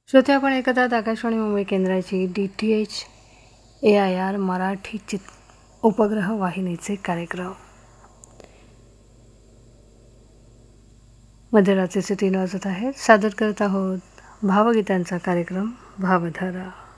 श्रोते, आपण एकतात आकाशवाणी मुंबई केंद्राची DTH AIR मराठी उपग्रह वाहिनीचे कार्यक्रम. मध्यरात्रीचे 3 वाजत आहेत. सादर करत आहोत भावगीतांचा कार्यक्रम भावधारा.